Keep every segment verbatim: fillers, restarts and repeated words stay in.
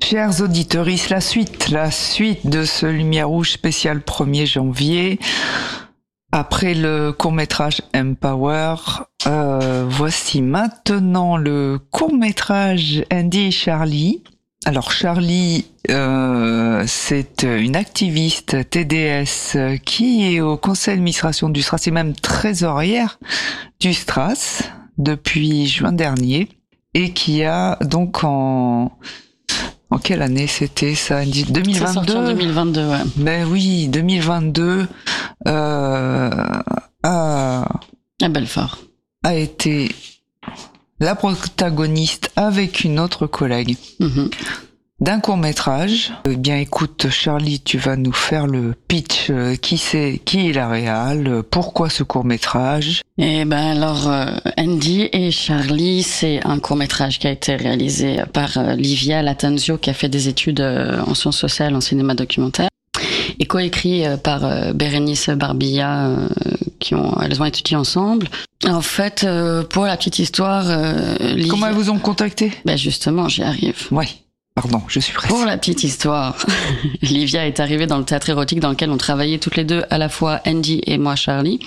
Chers auditeurs, la suite, la suite de ce Lumière Rouge spécial premier janvier. Après le court-métrage Empower, euh, voici maintenant le court-métrage Andy et Charlie. Alors Charlie, euh, c'est une activiste T D S qui est au conseil d'administration du STRAS et même trésorière du STRAS depuis juin dernier et qui a donc en... En quelle année c'était ça? deux mille vingt-deux. C'est sorti en deux mille vingt-deux, ouais. Ben oui, deux mille vingt-deux euh, a, à Belfort. A été la protagoniste avec une autre collègue mm-hmm. d'un court-métrage. Eh bien écoute Charlie, tu vas nous faire le pitch. Qui c'est, qui est la réal? Pourquoi ce court-métrage? Eh ben alors euh, Andy et Charlie, c'est un court-métrage qui a été réalisé par euh, Livia Latanzio, qui a fait des études euh, en sciences sociales, en cinéma documentaire, et coécrit euh, par euh, Bérénice Barbilla, euh, qui ont, elles ont étudié ensemble. En fait, euh, pour la petite histoire, euh, Livia... Comment elles vous ont contacté? Ben justement, j'y arrive. Oui. Pardon, je suis pressée. Pour la petite histoire, Livia est arrivée dans le théâtre érotique dans lequel on travaillait toutes les deux, à la fois Andy et moi Charlie,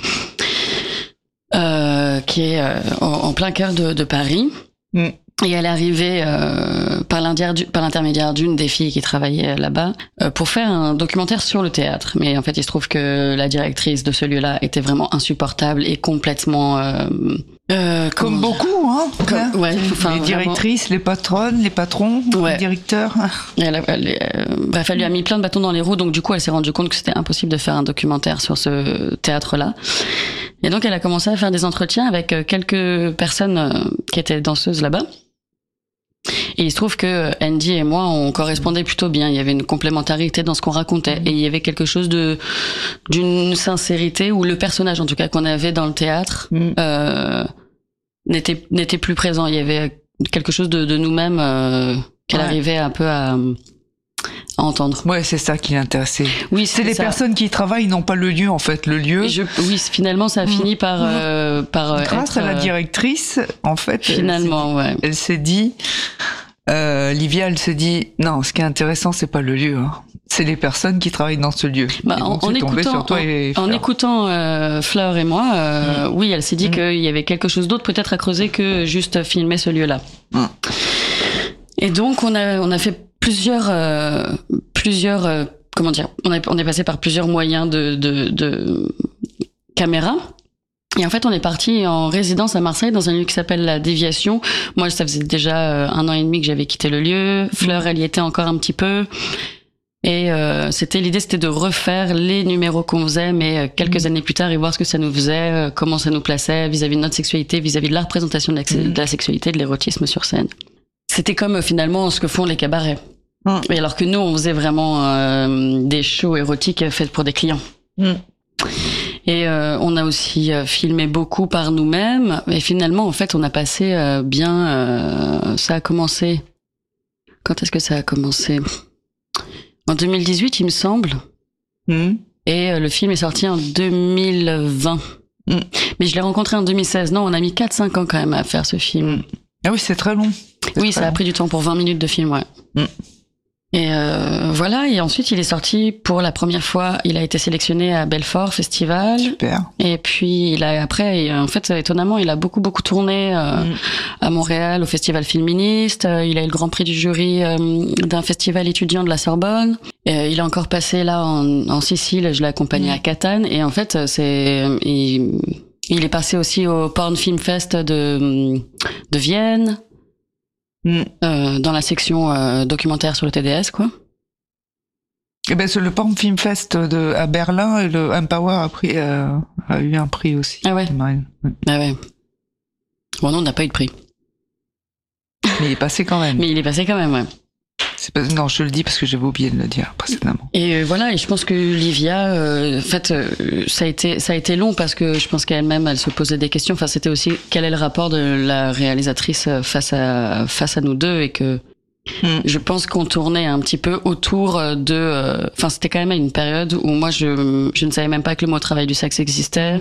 euh, qui est euh, en, en plein cœur de, de Paris. Mm. Et elle est arrivée euh, par l'intermédiaire d'une des filles qui travaillait là-bas euh, pour faire un documentaire sur le théâtre. Mais en fait, il se trouve que la directrice de ce lieu-là était vraiment insupportable et complètement... Euh, euh, Comme beaucoup, hein, comme, ouais, enfin, les directrices, vraiment... les patronnes, les patrons, ouais. les directeurs. Elle a, elle, euh, bref, elle lui a mis plein de bâtons dans les roues, donc du coup, elle s'est rendue compte que c'était impossible de faire un documentaire sur ce théâtre-là. Et donc, elle a commencé à faire des entretiens avec quelques personnes qui étaient danseuses là-bas. Et il se trouve que Andy et moi, on correspondait plutôt bien. Il y avait une complémentarité dans ce qu'on racontait. Et il y avait quelque chose de, d'une sincérité où le personnage, en tout cas, qu'on avait dans le théâtre, mm. euh, n'était, n'était plus présent. Il y avait quelque chose de, de nous-mêmes, euh, qu'elle ouais. arrivait un peu à, à entendre. Ouais, c'est ça qui l'intéressait. Oui, c'est, c'est les ça. personnes qui travaillent, non pas le lieu, en fait. Le lieu. Je, oui, finalement, ça a fini par, mmh. euh, par grâce être, à la directrice, en fait. Finalement, elle ouais. Elle s'est dit, euh, Livia, elle s'est dit, non, ce qui est intéressant, c'est pas le lieu, hein. C'est les personnes qui travaillent dans ce lieu. Bah, en, en, écoutant, sur toi et en, en écoutant euh, Fleur et moi, euh, mmh. oui, elle s'est dit mmh. qu'il y avait quelque chose d'autre peut-être à creuser que juste filmer ce lieu-là. Mmh. Et donc, on a, on a fait plusieurs, euh, plusieurs, euh, comment dire, on, a, on est passé par plusieurs moyens de, de, de caméra. Et en fait, on est parti en résidence à Marseille dans un lieu qui s'appelle La Déviation. Moi, ça faisait déjà un an et demi que j'avais quitté le lieu. Fleur, elle y était encore un petit peu. Et euh, c'était l'idée, c'était de refaire les numéros qu'on faisait, mais quelques mmh. années plus tard, et voir ce que ça nous faisait, comment ça nous plaçait vis-à-vis de notre sexualité, vis-à-vis de la représentation de la, mmh. de la sexualité, de l'érotisme sur scène. C'était comme finalement ce que font les cabarets. Mmh. Et alors que nous, on faisait vraiment euh, des shows érotiques faits pour des clients. Mmh. Et euh, on a aussi euh, filmé beaucoup par nous-mêmes. Et finalement, en fait, on a passé euh, bien... Euh, ça a commencé... Quand est-ce que ça a commencé ? En deux mille dix-huit, il me semble. Mmh. Et euh, le film est sorti en deux mille vingt. Mmh. Mais je l'ai rencontré en deux mille seize. Non, on a mis quatre cinq ans quand même à faire ce film. Mmh. Ah oui, c'est très long. C'est oui, très ça long. a pris du temps pour vingt minutes de film, ouais. Mm. Et euh, voilà, et ensuite il est sorti pour la première fois, il a été sélectionné à Belfort Festival. Super. Et puis il a après, et en fait étonnamment, il a beaucoup beaucoup tourné euh, mm. à Montréal au Festival Féministe. Il a eu le Grand Prix du jury euh, d'un festival étudiant de la Sorbonne. Et il est encore passé là en, en Sicile, je l'ai accompagné mm. à Catane. Et en fait, c'est il, il est passé aussi au Porn Film Fest de de Vienne. Mm. Euh, dans la section euh, documentaire sur le T D S, quoi. Et ben, c'est le Porn Film Fest de, à Berlin, et le Empower a, pris, euh, a eu un prix aussi. Ah ouais. ouais. Ah ouais. Bon, non, on n'a pas eu de prix. Mais il est passé quand même. Mais il est passé quand même, ouais. C'est pas, non, je le dis parce que j'avais oublié de le dire précédemment. Et euh, voilà, et je pense que Livia, euh, en fait, euh, ça a été, ça a été long parce que je pense qu'elle-même, elle se posait des questions. Enfin, c'était aussi quel est le rapport de la réalisatrice face à face à nous deux, et que mm. je pense qu'on tournait un petit peu autour de. Enfin, euh, c'était quand même une période où moi, je, je ne savais même pas que le mot travail du sexe existait.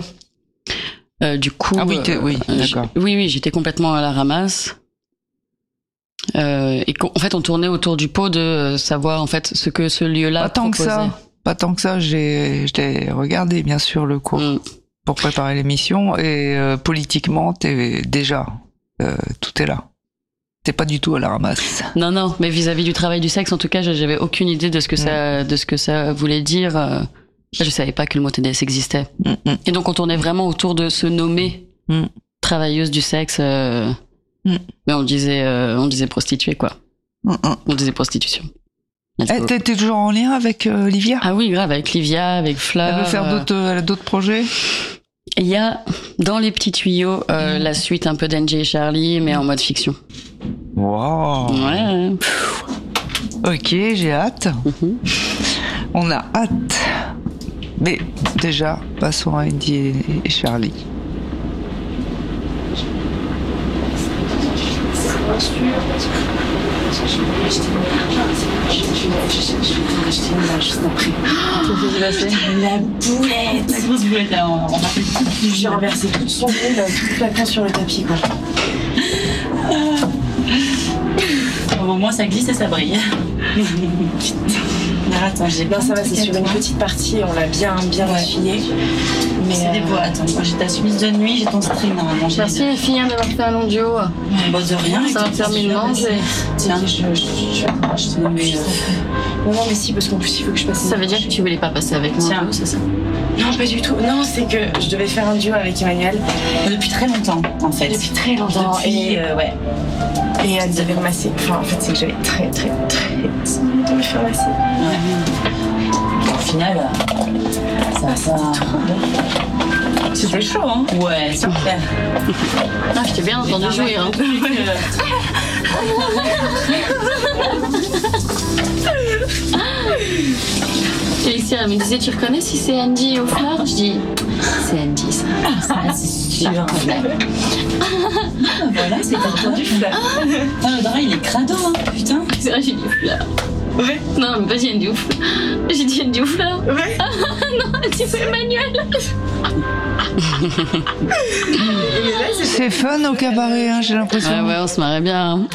Euh, du coup, ah oui, euh, oui, d'accord. Oui, oui, j'étais complètement à la ramasse. Euh, et en fait, on tournait autour du pot de savoir en fait ce que ce lieu-là pas tant proposait. que ça. Pas tant que ça. J'ai, j'ai regardé bien sûr le cours mm. pour préparer l'émission et euh, politiquement, t'es déjà euh, tout est là. T'es pas du tout à la ramasse. Non, non. Mais vis-à-vis du travail du sexe, en tout cas, j'avais aucune idée de ce que mm. ça, de ce que ça voulait dire. Euh, je savais pas que le mot T D S existait. Mm, mm. Et donc, on tournait vraiment autour de se nommer mm. travailleuse du sexe. Euh, mm. Mais on disait, euh, on disait prostituée, quoi. Mm, mm. On disait prostitution. Eh, t'es, t'es toujours en lien avec euh, Livia ? Ah oui, grave, avec Livia, avec Fleur. Elle veut faire d'autres, euh, d'autres projets ? Il y a dans les petits tuyaux euh, mmh. la suite un peu d'Angie et Charlie, mais en mode fiction. Wow. Ouais. Ok, j'ai hâte. Mmh. On a hâte. Mais déjà, passons à Angie et Charlie. Je vais acheter une image juste après. Qu'est-ce qui s'est passé ? La boulette, la grosse boulette là, on a fait tout. J'ai renversé toute son boule, toute la con sur le tapis quoi. Au moins ça glisse et ça brille. Putain. Attends, j'ai bien ça va, c'est sur une petite partie, on l'a bien bien ouais. essuyé. Mais c'est euh... des bois. Attends, moi j'ai ta chemise de nuit, j'ai ton string normalement. Merci les filles d'avoir fait un long duo. Ouais, bah de rien. Ça va faire mille manger. Tiens, je, je, je, je te mets. Non, non, mais si, parce qu'en plus il faut que je passe. Ça veut dire que tu voulais pas passer avec moi. Tiens, c'est ça. Non, pas du tout. Non, c'est que je devais faire un duo avec Emmanuel. Depuis très longtemps, en fait. Depuis très longtemps. Depuis, et euh, ouais. Et elle devait ramasser. Enfin, en fait, c'est que j'avais très, très, très envie de me faire masser. Ouais. Au final, ça, ça. C'était chaud, hein? Ouais, super. Ah, je t'ai bien entendu jouer, hein. Félicie, elle me disait, tu reconnais si c'est Andy aux fleurs? Je dis, c'est Andy, ça. Ça, c'est sûr. Voilà, c'est entendu fleur. Ah, le drap, il est crado, hein, putain. C'est vrai, j'ai dit fleur. Ouais. Non, mais pas j'ai dit ouf. J'ai dit Andy aux fleurs. Ouais. Ah, non, tu fais Emmanuel. C'est fun au cabaret, hein, j'ai l'impression. Ah ouais, on se marrait bien. Hein.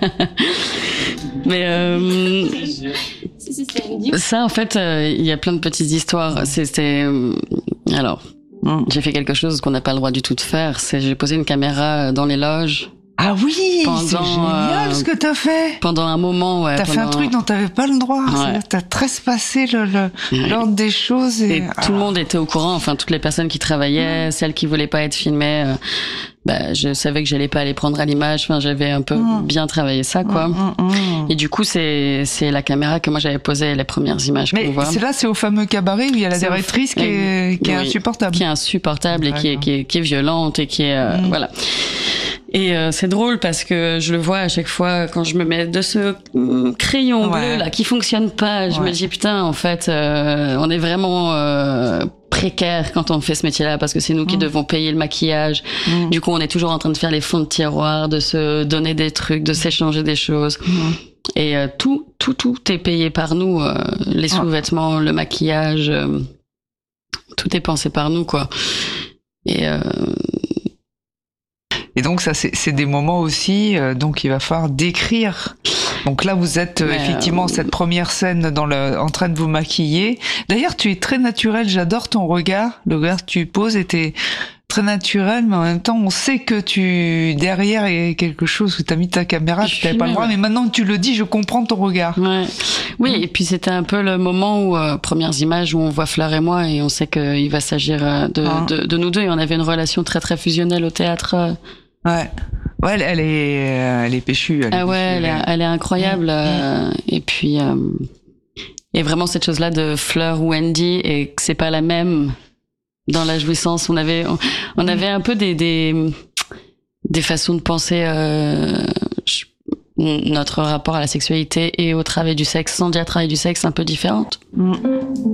Mais euh, ça, en fait, il euh, y a plein de petites histoires. C'était euh, alors, mm. j'ai fait quelque chose qu'on n'a pas le droit du tout de faire. C'est j'ai posé une caméra dans les loges. Ah oui, pendant, c'est génial euh, ce que t'as fait. Pendant un moment, ouais. T'as pendant... fait un truc dont t'avais pas le droit. Ouais. T'as trespassé le, le, ouais. l'ordre des choses. Et, et ah. tout le monde était au courant. Enfin, toutes les personnes qui travaillaient, mmh. celles qui voulaient pas être filmées. Euh, bah, je savais que j'allais pas les prendre à l'image. Enfin, j'avais un peu mmh. bien travaillé ça, quoi. Mmh, mmh. Et du coup, c'est c'est la caméra que moi j'avais posé les premières images qu'on voit. Mais c'est là, c'est au fameux cabaret où il y a la c'est directrice au... qui est qui est oui. insupportable. Qui est insupportable et qui est, qui est qui est violente et qui est euh, mmh. voilà. Et euh, c'est drôle parce que je le vois à chaque fois quand je me mets de ce crayon ouais. bleu là qui fonctionne pas. Je ouais. me dis putain, en fait, euh, on est vraiment euh, précaire quand on fait ce métier-là parce que c'est nous mmh. qui devons payer le maquillage. Mmh. Du coup, on est toujours en train de faire les fonds de tiroir, de se donner des trucs, de s'échanger des choses. Mmh. Et euh, tout, tout, tout est payé par nous. Euh, les sous-vêtements, le maquillage, euh, tout est pensé par nous, quoi. Et euh, Et donc ça, c'est, c'est des moments aussi, euh, donc il va falloir décrire. Donc là, vous êtes euh, effectivement euh... cette première scène dans le, en train de vous maquiller. D'ailleurs, tu es très naturel. J'adore ton regard, le regard que tu poses était très naturel, mais en même temps, on sait que tu derrière il y a quelque chose où t'as mis ta caméra, tu n'avais pas le droit. Mais maintenant que tu le dis, je comprends ton regard. Ouais. Oui, mmh. et puis c'était un peu le moment où euh, premières images où on voit Fleur et moi et on sait qu'il va s'agir de, ah. de, de nous deux et on avait une relation très très fusionnelle au théâtre. Euh, Ouais, ouais, elle, elle est, elle est péchue. Elle ah est ouais, péchue, elle, est, elle est incroyable. Mmh. Euh, et puis, euh, et vraiment cette chose-là de Fleur ou Andy et que c'est pas la même dans la jouissance. On avait, on, on avait un peu des, des, des façons de penser euh, notre rapport à la sexualité et au travail du sexe, sans dire travail du sexe, un peu différentes. Mmh.